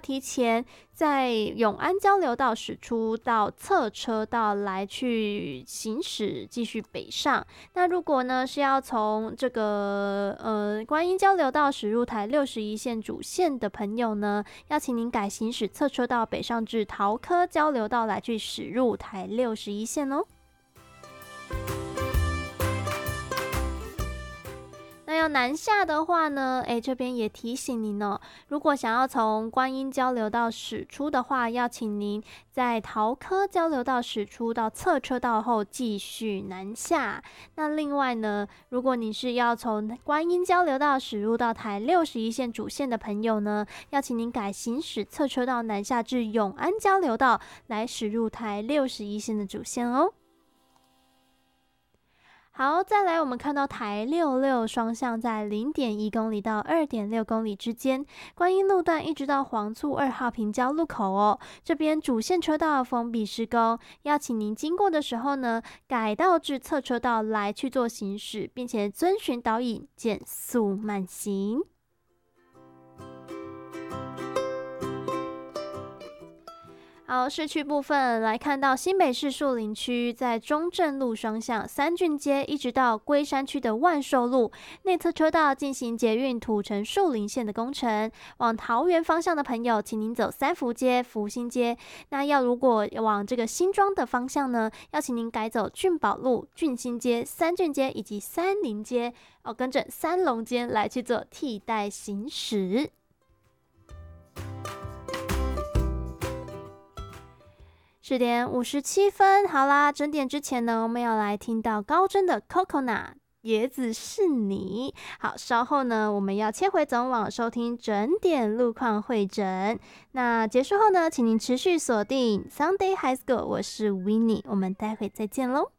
提前在永安交流道驶出到侧车道来去行驶，继续北上。那如果呢是要从这个观音交流道驶入台61线主线的朋友呢，要请您改行驶侧车道北上至桃科交流道来去驶入台61线哦。那要南下的话呢，这边也提醒您哦，如果想要从观音交流道驶出的话，要请您在桃科交流道驶出到侧车道后继续南下。那另外呢，如果你是要从观音交流道驶入到台61线主线的朋友呢，要请您改行驶侧车道南下至永安交流道来驶入台61线的主线哦。好，再来我们看到台66双向在 0.1 公里到 2.6 公里之间，观音路段一直到黄厝2号平交路口哦，这边主线车道封闭施工，要请您经过的时候呢，改道至侧车道来去做行驶，并且遵循导引减速慢行。好，市区部分来看到新北市树林区在中正路双向三郡街一直到龟山区的万寿路内侧车道进行捷运土城树林线的工程，往桃园方向的朋友请您走三福街、福兴街，那如果往这个新庄的方向呢，要请您改走俊宝路、俊兴街、三郡街以及三林街跟着三龙街来去做替代行驶。10点57分，好啦，整点之前呢，我们要来听到高真的 Coconut 椰子是你。好，稍后呢，我们要切回总网收听整点路况会诊。那结束后呢，请您持续锁定 Sunday High School， 我是 Winnie， 我们待会再见喽。